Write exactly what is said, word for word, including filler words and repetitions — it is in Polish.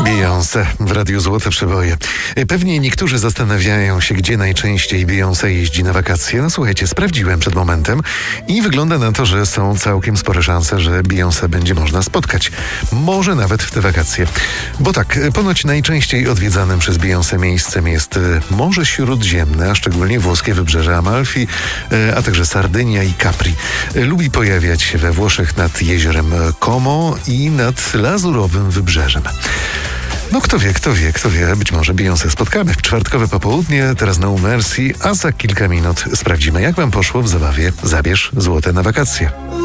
Beyoncé w Radiu Złote Przeboje. Pewnie niektórzy zastanawiają się, gdzie najczęściej Beyoncé jeździ na wakacje. No słuchajcie, sprawdziłem przed momentem i wygląda na to, że są całkiem spore szanse, że Beyoncé będzie można spotkać. Może nawet w te wakacje. Bo tak, ponoć najczęściej odwiedzanym przez Beyoncé miejscem jest Morze Śródziemne, a szczególnie włoskie wybrzeże Amalfi, a także Sardynia i Capri. Lubi pojawiać się we Włoszech nad jeziorem Como i nad Lazurowym Wybrzeżem. No kto wie, kto wie, kto wie, być może Beyoncé spotkamy w czwartkowe popołudnie, teraz No Mercy, a za kilka minut sprawdzimy, jak wam poszło w zabawie Zabierz złote na wakacje.